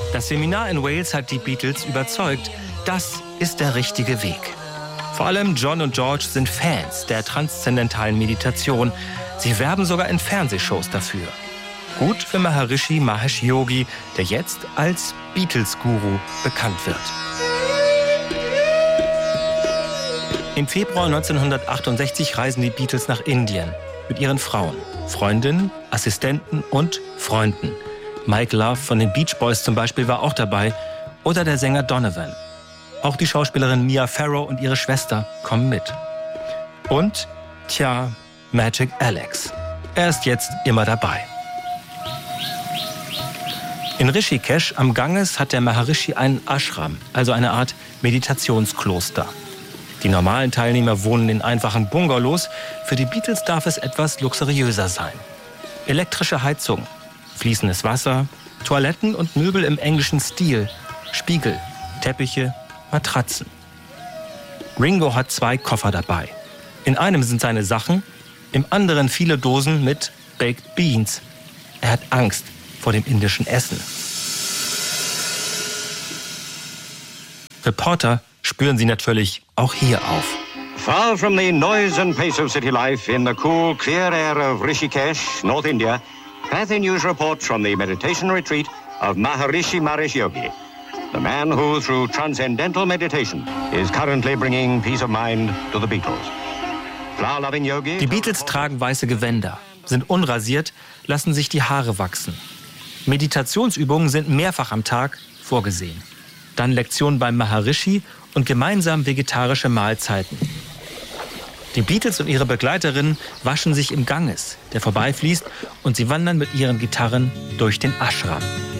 Das Seminar in Wales hat die Beatles überzeugt, das ist der richtige Weg. Vor allem John und George sind Fans der transzendentalen Meditation. Sie werben sogar in Fernsehshows dafür. Gut für Maharishi Mahesh Yogi, der jetzt als Beatles-Guru bekannt wird. Im Februar 1968 reisen die Beatles nach Indien mit ihren Frauen, Freundinnen, Assistenten und Freunden. Mike Love von den Beach Boys zum Beispiel war auch dabei oder der Sänger Donovan. Auch die Schauspielerin Mia Farrow und ihre Schwester kommen mit. Und, Magic Alex. Er ist jetzt immer dabei. In Rishikesh am Ganges hat der Maharishi einen Ashram, also eine Art Meditationskloster. Die normalen Teilnehmer wohnen in einfachen Bungalows. Für die Beatles darf es etwas luxuriöser sein. Elektrische Heizung, fließendes Wasser, Toiletten und Möbel im englischen Stil, Spiegel, Teppiche, Matratzen. Ringo hat 2 Koffer dabei. In einem sind seine Sachen, im anderen viele Dosen mit Baked Beans. Er hat Angst vor dem indischen Essen. Reporter spüren sie natürlich auch hier auf. Far from the noise and pace of city life in the cool, clear air of Rishikesh, North India, Kathy News reports from the meditation retreat of Maharishi Mahesh Yogi, the man who, through transcendental meditation, is currently bringing peace of mind to the Beatles. Flower-loving Yogi. Die Beatles tragen weiße Gewänder, sind unrasiert, lassen sich die Haare wachsen. Meditationsübungen sind mehrfach am Tag vorgesehen. Dann Lektionen beim Maharishi und gemeinsam vegetarische Mahlzeiten. Die Beatles und ihre Begleiterinnen waschen sich im Ganges, der vorbeifließt, und sie wandern mit ihren Gitarren durch den Ashram.